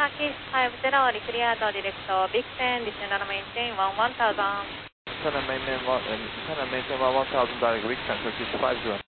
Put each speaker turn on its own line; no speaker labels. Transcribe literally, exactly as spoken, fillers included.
Turkish five zero, cleared direct Big ten, descend and maintain one one thousand.
Descend and maintain one, uh, descend and maintain one one thousand direct Big ten, Turkish five zero.